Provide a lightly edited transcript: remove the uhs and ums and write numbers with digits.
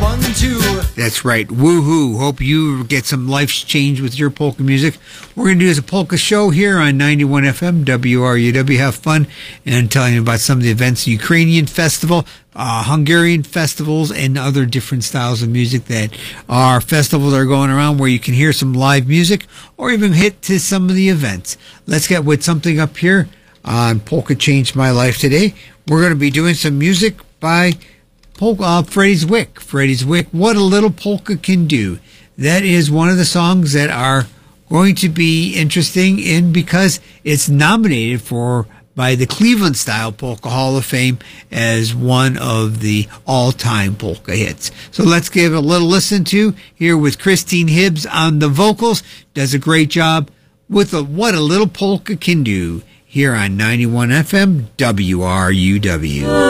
1-2. That's right. Woohoo. Hope you get some life's change with your polka music. We're going to do a polka show here on 91 FM, WRUW. Have fun and telling you about some of the events, the Ukrainian festival, Hungarian festivals, and other different styles of music that are festivals are going around where you can hear some live music or even hit to some of the events. Let's get with something up here on Polka Changed My Life today. We're going to be doing some music by Freddie Zwick. Freddie Zwick, What a Little Polka Can Do. That is one of the songs that are going to be interesting in because it's nominated by the Cleveland Style Polka Hall of Fame as one of the all-time polka hits. So let's give it a little listen to here with Christine Hibbs on the vocals. Does a great job with What a Little Polka Can Do here on 91 FM WRUW.